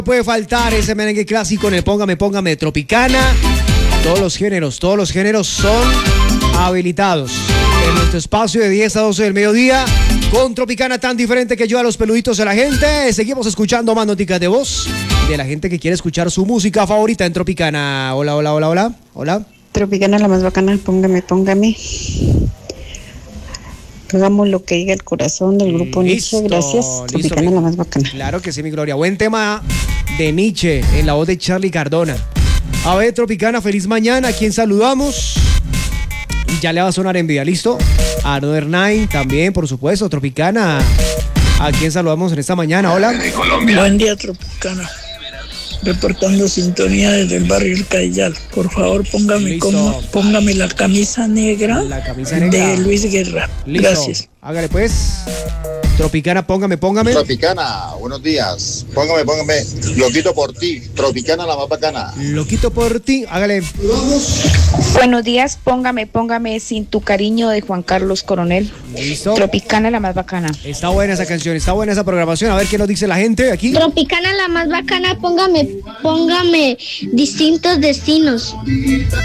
puede faltar ese merengue clásico en el Póngame, Póngame de Tropicana. Todos los géneros son habilitados en nuestro espacio de 10 a 12 del mediodía con Tropicana tan diferente que ayuda a los peluditos de la gente. Seguimos escuchando más noticas de voz de la gente que quiere escuchar su música favorita en Tropicana. Hola, hola, hola, hola. Hola. Tropicana la más bacana, póngame, póngame. Hagamos lo que diga el corazón del grupo Nietzsche, gracias. Tropicana la más bacana. Claro que sí, mi Gloria. Buen tema de Nietzsche en la voz de Charly Cardona. A ver, Tropicana, feliz mañana. ¿A quién saludamos? Ya le va a sonar en vida, ¿listo? A Another Nine también, por supuesto. Tropicana, ¿a quién saludamos en esta mañana? Hola. Buen día, Tropicana. Reportando sintonía desde el barrio El Cayal. Por favor, póngame la camisa negra, de Luis Guerra. Listo. Gracias. Hágale pues. Tropicana, póngame. Tropicana, buenos días. Póngame. Loquito por ti. Tropicana la más bacana. Loquito por ti. Hágale. Buenos días, póngame Sin tu cariño de Juan Carlos Coronel. Listo. Tropicana la más bacana. Está buena esa canción, está buena esa programación. A ver qué nos dice la gente aquí. Tropicana la más bacana, póngame distintos destinos.